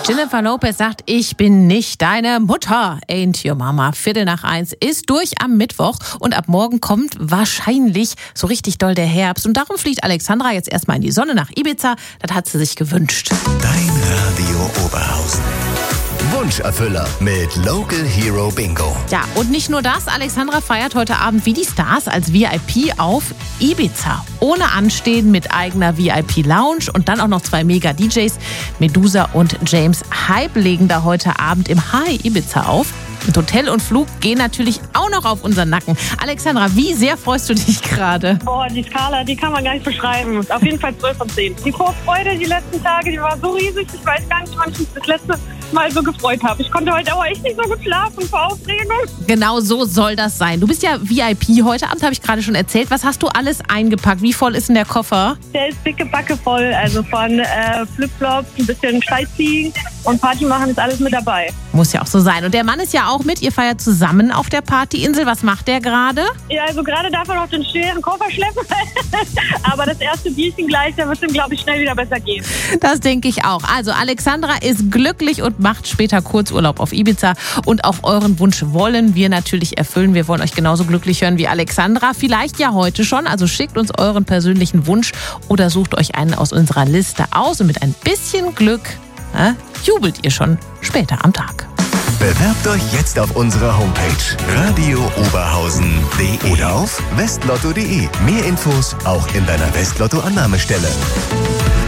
Jennifer Lopez sagt, ich bin nicht deine Mutter. Ain't your mama. 1:15 ist durch am Mittwoch und ab morgen kommt wahrscheinlich so richtig doll der Herbst. Und darum fliegt Alexandra jetzt erstmal in die Sonne nach Ibiza. Das hat sie sich gewünscht. Dein Radio Oberhausen. Wunscherfüller mit Local Hero Bingo. Ja, und nicht nur das. Alexandra feiert heute Abend wie die Stars als VIP auf Ibiza. Ohne Anstehen mit eigener VIP-Lounge und dann auch noch 2 Mega-DJs. Medusa und James Hype legen da heute Abend im High Ibiza auf. Und Hotel und Flug gehen natürlich auch noch auf unseren Nacken. Alexandra, wie sehr freust du dich gerade? Boah, die Skala, die kann man gar nicht beschreiben. Auf jeden Fall 12 von 10. Die Vorfreude die letzten Tage, die war so riesig. Ich weiß gar nicht, wann ich mich das letzte Mal so gefreut habe. Ich konnte heute aber echt nicht so gut schlafen vor Aufregung. Genau so soll das sein. Du bist ja VIP heute Abend, habe ich gerade schon erzählt. Was hast du alles eingepackt? Wie voll ist denn der Koffer? Der ist dicke Backe voll. Also von Flipflops, ein bisschen Sightseeing und Party machen ist alles mit dabei. Muss ja auch so sein. Und der Mann ist ja auch mit. Ihr feiert zusammen auf der Partyinsel. Was macht der gerade? Ja, also gerade darf er noch den schweren Koffer schleppen. Aber das erste Bierchen gleich, da wird es ihm, glaube ich, schnell wieder besser gehen. Das denke ich auch. Also Alexandra ist glücklich und macht später Kurzurlaub auf Ibiza. Und auch euren Wunsch wollen wir natürlich erfüllen. Wir wollen euch genauso glücklich hören wie Alexandra. Vielleicht ja heute schon. Also schickt uns euren persönlichen Wunsch oder sucht euch einen aus unserer Liste aus. Und mit ein bisschen Glück jubelt ihr schon später am Tag. Bewerbt euch jetzt auf unserer Homepage radiooberhausen.de oder auf westlotto.de. Mehr Infos auch in deiner Westlotto-Annahmestelle.